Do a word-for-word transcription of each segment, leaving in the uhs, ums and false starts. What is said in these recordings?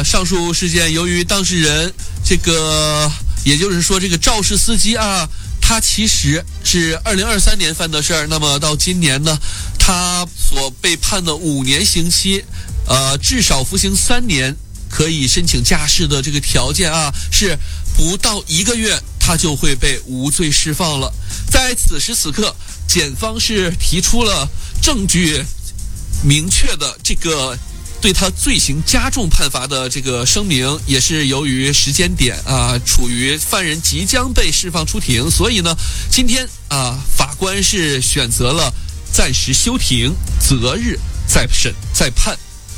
上述事件由于当事人这个，也就是说这个肇事司机啊，他其实是二零二三年犯的事儿，那么到今年呢，他所被判的五年刑期，呃，至少服刑三年，可以申请假释的这个条件啊，是不到一个月他就会被无罪释放了。在此时此刻，检方是提出了证据明确的这个对他罪行加重判罚的这个声明，也是由于时间点啊处于犯人即将被释放出庭，所以呢，今天啊法官是选择了暂时休庭，择日再审再判。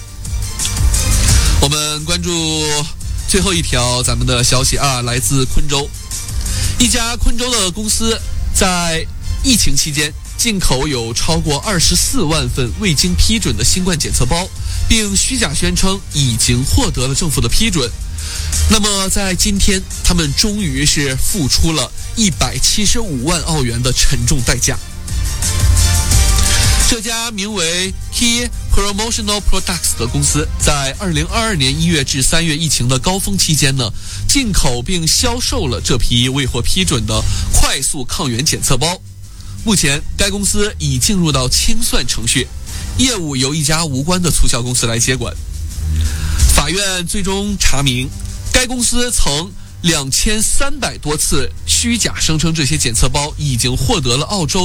我们关注最后一条咱们的消息啊，来自昆州，一家昆州的公司在疫情期间进口有超过二十四万份未经批准的新冠检测包，并虚假宣称已经获得了政府的批准。那么在今天，他们终于是付出了一百七十五万澳元的沉重代价。这家名为 Key Promotional Products 的公司在二零二二年一月至三月疫情的高峰期间呢，进口并销售了这批未获批准的快速抗原检测包。目前该公司已进入到清算程序，业务由一家无关的促销公司来接管。法院最终查明，该公司曾两千三百多次虚假声称这些检测包已经获得了澳洲